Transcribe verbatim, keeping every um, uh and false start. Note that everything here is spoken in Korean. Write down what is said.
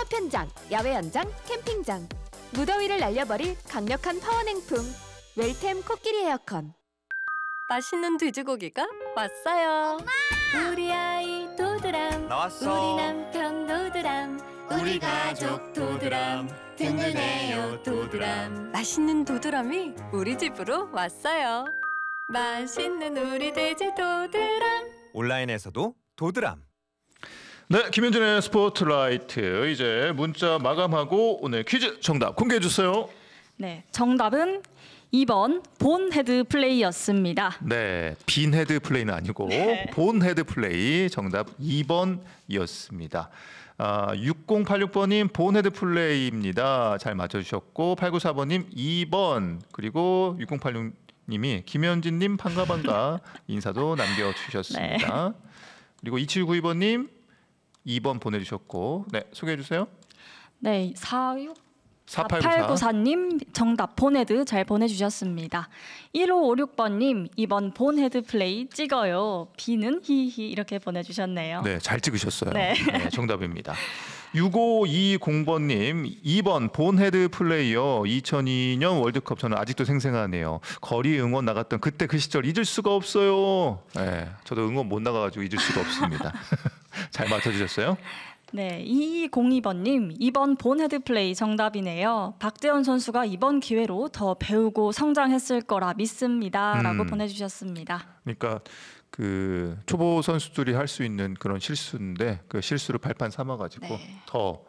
파편장, 야외 연장, 캠핑장. 무더위를 날려버릴 강력한 파워냉풍. 웰템 코끼리 에어컨. 맛있는 돼지고기가 왔어요. 엄마! 우리 아이 도드람. 나왔어. 우리 남편 도드람. 우리 가족 도드람. 든든해요 도드람. 맛있는 도드람이 우리 집으로 왔어요. 맛있는 우리 돼지 도드람. 온라인에서도 도드람. 네, 김현준의 스포트라이트 이제 문자 마감하고 오늘 퀴즈 정답 공개해 주세요. 네, 정답은 이 번 본 헤드 플레이였습니다. 네, 빈 헤드 플레이는 아니고 네. 본 헤드 플레이 정답 이 번이었습니다. 아, 육공팔육 번님 본 헤드 플레이입니다. 잘 맞춰주셨고 팔구사 번님 이 번 그리고 육공팔육 님이 김현진님 반가 반가 인사도 남겨주셨습니다. 네. 그리고 이칠구이 번님 이 번 보내주셨고 네 소개해 주세요. 네, 사육 사팔구사 사팔구사님 정답 본 헤드 잘 보내주셨습니다. 일오오육 번님 이번 본 헤드 플레이 찍어요. B는 히히 이렇게 보내주셨네요. 네, 잘 찍으셨어요. 네. 네, 정답입니다. 육오이공 번님 이 번 본 헤드 플레이어 이천이 년 월드컵 저는 아직도 생생하네요. 거리 응원 나갔던 그때 그 시절 잊을 수가 없어요. 네, 저도 응원 못 나가가지고 잊을 수가 없습니다. 잘 맞춰주셨어요? 네, 이이공이 번님 이번 본 헤드 플레이 정답이네요. 박재원 선수가 이번 기회로 더 배우고 성장했을 거라 믿습니다. 라고 음. 보내주셨습니다. 그러니까 그 초보 선수들이 할 수 있는 그런 실수인데 그 실수를 발판 삼아가지고 네. 더